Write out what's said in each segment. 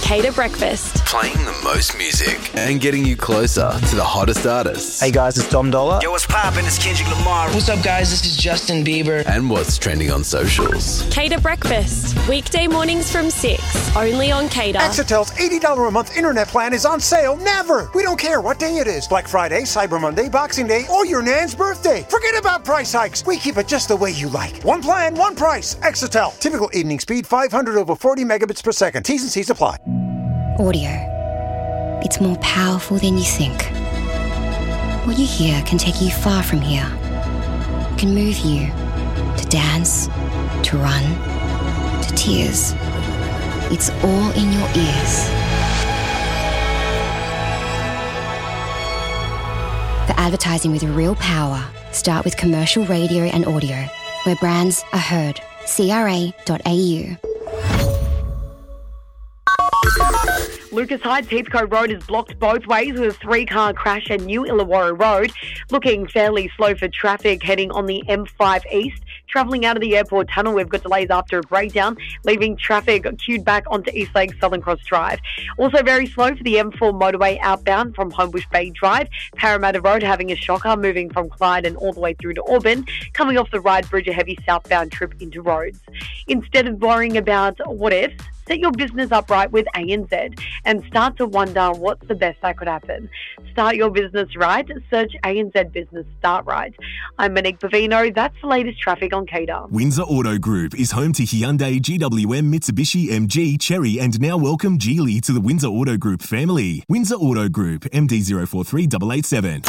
Cater Breakfast. Playing the most music and getting you closer to the hottest artists. Hey guys, it's Dom Dollar. Yo, what's poppin'? It's Kendrick Lamar. What's up guys, this is Justin Bieber. And what's trending on socials. Cater Breakfast. Weekday mornings from 6. Only on Cater. Exetel's $80 a month internet plan is on sale never. We don't care what day it is. Black Friday, Cyber Monday, Boxing Day, or your nan's birthday. Forget about price hikes. We keep it just the way you like. One plan, one price. Exetel. Typical evening speed 500 over 40 megabits per second. T's and C's apply. Audio. It's more powerful than you think. What you hear can take you far from here. It can move you to dance, to run, to tears. It's all in your ears. For advertising with real power, start with commercial radio and audio, where brands are heard. CRA.au. Lucas Heights Heathcote Road is blocked both ways with a 3-car crash at New Illawarra Road. Looking fairly slow for traffic heading on the M5 East. Travelling out of the airport tunnel, we've got delays after a breakdown, leaving traffic queued back onto Eastlake Southern Cross Drive. Also very slow for the M4 motorway outbound from Homebush Bay Drive. Parramatta Road having a shocker moving from Clyde and all the way through to Auburn. Coming off the Ryde Bridge, a heavy southbound trip into Rhodes. Instead of worrying about what ifs, set your business up right with ANZ and start to wonder what's the best that could happen. Start your business right. Search ANZ Business Start Right. I'm Monique Bavino. That's the latest traffic on Cater. Windsor Auto Group is home to Hyundai, GWM, Mitsubishi, MG, Chery and now welcome Geely to the Windsor Auto Group family. Windsor Auto Group, MD043887.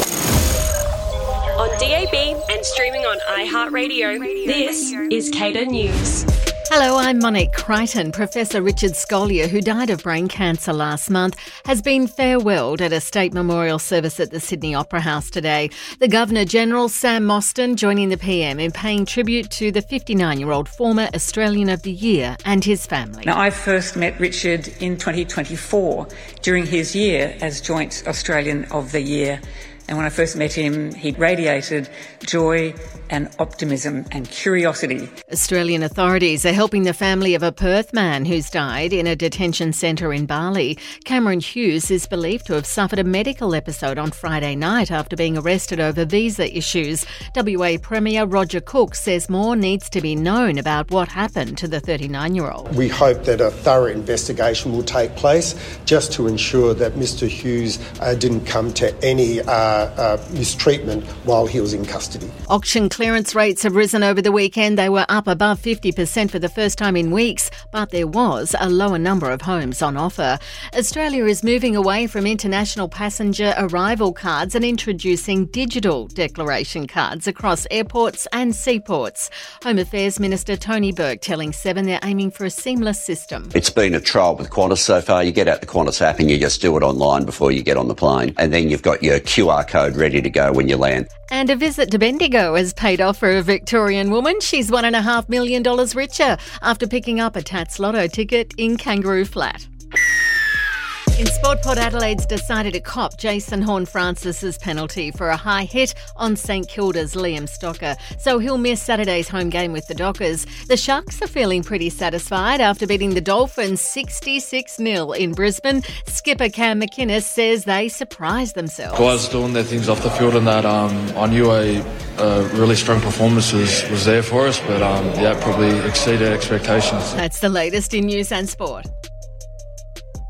On DAB and streaming on iHeartRadio, this is Cater News. Hello, I'm Monique Crichton. Professor Richard Scolyer, who died of brain cancer last month, has been farewelled at a state memorial service at the Sydney Opera House today. The Governor-General, Sam Mostyn, joining the PM in paying tribute to the 59-year-old former Australian of the Year and his family. Now, I first met Richard in 2024 during his year as Joint Australian of the Year. And when I first met him, he radiated joy and optimism and curiosity. Australian authorities are helping the family of a Perth man who's died in a detention centre in Bali. Cameron Hughes is believed to have suffered a medical episode on Friday night after being arrested over visa issues. WA Premier Roger Cook says more needs to be known about what happened to the 39-year-old. We hope that a thorough investigation will take place just to ensure that Mr Hughes didn't come to any mistreatment while he was in custody. Auction clearance rates have risen over the weekend. They were up above 50% for the first time in weeks, but there was a lower number of homes on offer. Australia is moving away from international passenger arrival cards and introducing digital declaration cards across airports and seaports. Home Affairs Minister Tony Burke telling Seven they're aiming for a seamless system. It's been a trial with Qantas so far. You get out the Qantas app and you just do it online before you get on the plane, and then you've got your QR code ready to go when you land. And a visit to Bendigo has paid off for a Victorian woman. She's $1.5 million richer after picking up a Tats Lotto ticket in Kangaroo Flat. In sport, Port Adelaide's decided to cop Jason Horne-Francis's penalty for a high hit on St Kilda's Liam Stocker, so he'll miss Saturday's home game with the Dockers. The Sharks are feeling pretty satisfied after beating the Dolphins 66-0 in Brisbane. Skipper Cam McInnes says they surprised themselves. Guys doing their things off the field and that I knew a really strong performance was there for us, but probably exceeded expectations. That's the latest in news and sport.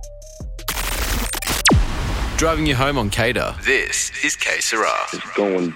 Driving you home on Cater, this is K Sarah. It's going